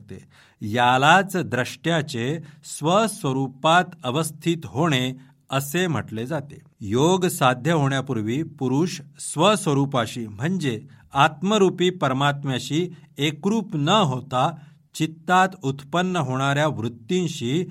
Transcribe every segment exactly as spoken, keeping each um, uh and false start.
शकते. यालाच द्रष्ट्याचे स्वस्वरूपात अवस्थित होणे असे म्हटले जाते. योग साध्य होण्यापूर्वी पुरुष स्वस्वरूपाशी म्हणजे आत्मरूपी परमात्म्याशी एकरूप न होता चित्तात उत्पन्न होणाऱ्या वृत्तींशी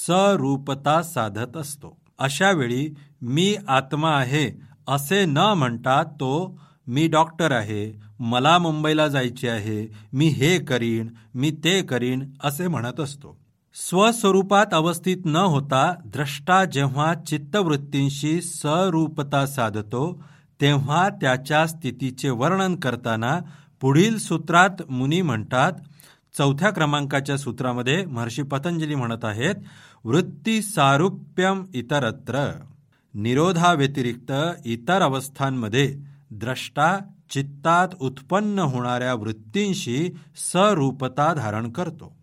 सरूपता साधत असतो. अशा वेळी मी आत्मा आहे असे न म्हणता तो मी डॉक्टर आहे, मला मुंबईला जायचे आहे, मी हे करीन, मी ते करीन असे म्हणत असतो. स्वस्वरूपात अवस्थित न होता द्रष्टा जेव्हा चित्तवृत्तींशी सरूपता साधतो तेव्हा त्याच्या स्थितीचे वर्णन करताना पुढील सूत्रात मुनी म्हणतात. चौथ्या क्रमांकाच्या सूत्रामध्ये महर्षी पतंजली म्हणत आहेत, वृत्ती सारूप्यम इतरत्र. निरोधाव्यतिरिक्त इतर अवस्थांमध्ये द्रष्टा चित्तात उत्पन्न होणाऱ्या वृत्तींशी सरूपता धारण करतो.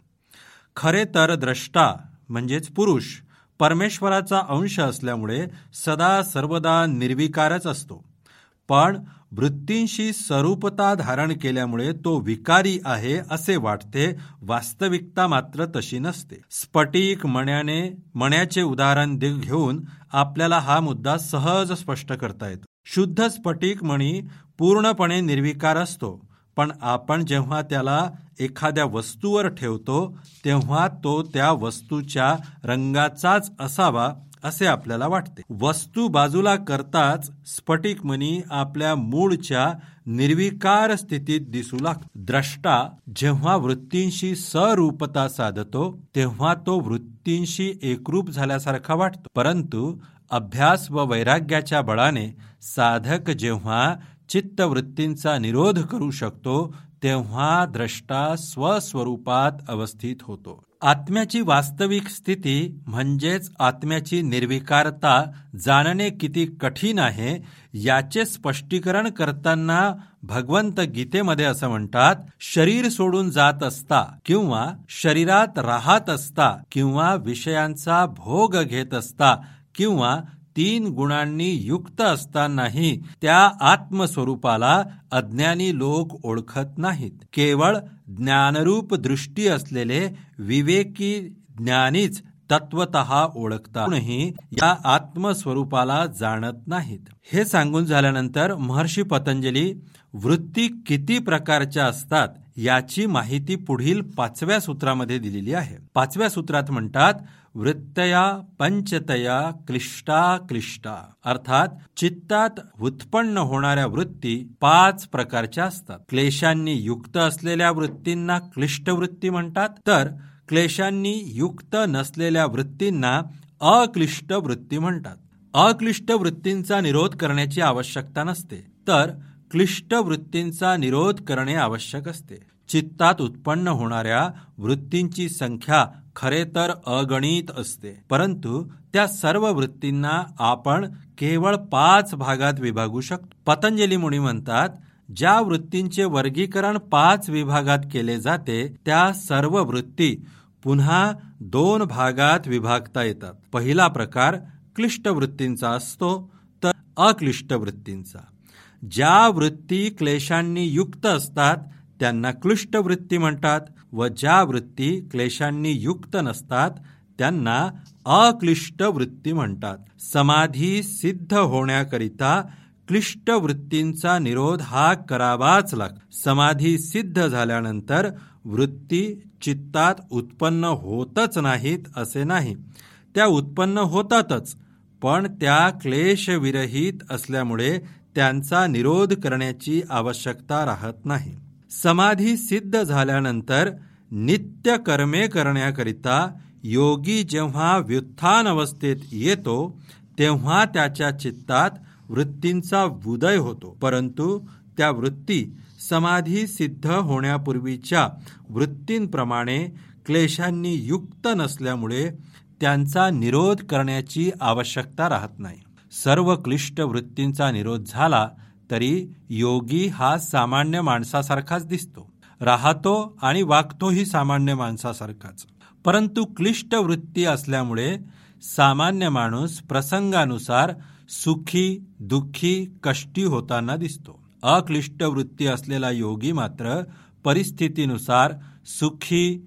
खरे तर द्रष्टा म्हणजेच पुरुष परमेश्वराचा अंश असल्यामुळे सदा सर्वदा निर्विकारच असतो. पण वृत्तींशी स्वरूपता धारण केल्यामुळे तो विकारी आहे असे वाटते. वास्तविकता मात्र तशी नसते. स्फटिक मण्याने मण्याचे उदाहरण घेऊन आपल्याला हा मुद्दा सहज स्पष्ट करता येतो. शुद्ध स्फटिक मणी पूर्णपणे निर्विकार असतो, पण आपण जेव्हा त्याला एखाद्या वस्तूवर ठेवतो तेव्हा तो त्या वस्तूच्या रंगाचाच असावा असे आपल्याला वाटते. वस्तू बाजूला करताच स्फटिक मणी आपल्या मूळच्या निर्विकार स्थितीत दिसू लागतो. द्रष्टा जेव्हा वृत्तींशी सरूपता साधतो तेव्हा तो वृत्तींशी एकरूप झाल्यासारखा वाटतो. परंतु अभ्यास व वैराग्याच्या बळाने साधक जेव्हा चित्तवृत्तींचा निरोध करू शकतो तेव्हा द्रष्टा स्वस्वरूपात अवस्थित होतो. आत्म्याची वास्तविक स्थिती म्हणजेच आत्म्याची निर्विकारता जाणणे किती कठीण आहे याचे स्पष्टीकरण करताना भगवंत गीतेमध्ये असं म्हणतात, शरीर सोडून जात असता किंवा शरीरात राहत असता किंवा विषयांचा भोग घेत असता किंवा तीन गुणांनी युक्त असतानाही त्या आत्मस्वरूपाला अज्ञानी लोक ओळखत नाहीत. केवळ ज्ञानरूप दृष्टी असलेले विवेकी ज्ञानीच तत्वतः ओळखतातही या आत्मस्वरूपाला जाणत नाहीत. हे सांगून झाल्यानंतर महर्षी पतंजली वृत्ती किती प्रकारच्या असतात याची माहिती पुढील पाचव्या सूत्रामध्ये दिलेली आहे. पाचव्या सूत्रात म्हणतात, वृत्तया पंचतया क्लिष्टा क्लिष्टा. अर्थात चित्तात उत्पन्न होणाऱ्या वृत्ती पाच प्रकारच्या असतात. क्लेशांनी युक्त असलेल्या वृत्तींना क्लिष्ट वृत्ती म्हणतात, तर क्लेशांनी युक्त नसलेल्या वृत्तींना अक्लिष्ट वृत्ती म्हणतात. अक्लिष्ट वृत्तींचा निरोध करण्याची आवश्यकता नसते, तर क्लिष्ट वृत्तींचा निरोध करणे आवश्यक असते. चित्तात उत्पन्न होणाऱ्या वृत्तींची संख्या खरे तर अगणित असते, परंतु त्या सर्व वृत्तींना आपण केवळ पाच भागात विभागू शकतो. पतंजली मुनी म्हणतात, ज्या वृत्तींचे वर्गीकरण पाच विभागात केले जाते त्या सर्व वृत्ती पुन्हा दोन भागात विभागता येतात. पहिला प्रकार क्लिष्ट वृत्तींचा असतो, तर अक्लिष्ट वृत्तींचा. ज्या वृत्ती क्लेशांनी युक्त असतात त्यांना क्लिष्ट वृत्ती म्हणतात व ज्या वृत्ती क्लेशांनी युक्त नसतात त्यांना अक्लिष्ट वृत्ती म्हणतात. समाधी सिद्ध होण्याकरिता क्लिष्ट वृत्तींचा निरोध हा करावाच लागतो. समाधी सिद्ध झाल्यानंतर वृत्ती चित्तात उत्पन्न होतच नाहीत असे नाही, त्या उत्पन्न होतातच, पण त्या क्लेशविरहित असल्यामुळे त्यांचा निरोध करण्याची आवश्यकता राहत नाही. समाधी सिद्ध झाल्यानंतर नित्य कर्मे करण्याकरिता योगी जेव्हा व्युत्थान अवस्थेत येतो तेव्हा त्याच्या चित्तात वृत्तींचा उदय होतो, परंतु त्या वृत्ती समाधी सिद्ध होण्यापूर्वीच्या वृत्तींप्रमाणे क्लेशांनी युक्त नसल्यामुळे त्यांचा निरोध करण्याची आवश्यकता राहत नाही. सर्व क्लिष्ट वृत्तींचा निरोध झाला तरी योगी हा सामान्य माणसासारखाच दिसतो, राहतो आणि वागतोही सामान्य माणसासारखाच. परंतु क्लिष्ट वृत्ती असल्यामुळे सामान्य माणूस प्रसंगानुसार सुखी दुःखी कष्टी होताना दिसतो. अक्लिष्ट वृत्ती असलेला योगी मात्र परिस्थितीनुसार सुखी